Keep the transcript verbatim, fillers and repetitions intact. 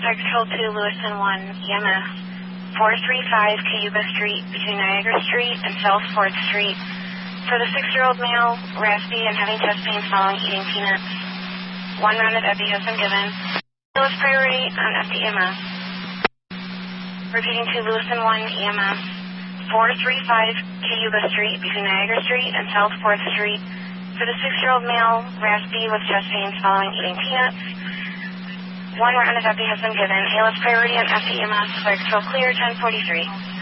Fire Control two, Lewiston one, E M S, four three five Cayuga Street between Niagara Street and South fourth Street. For the six-year-old male, raspy and having chest pain following eating peanuts. One round of epi has been given. Lowest priority on F D M S. Repeating to Lewiston one, E M S, four three five Cayuga Street between Niagara Street and South fourth Street. For the six-year-old male, raspy with chest pains following eating peanuts. One round of epi has been given. A L S priority on F D M S. Fire Control clear, ten forty-three.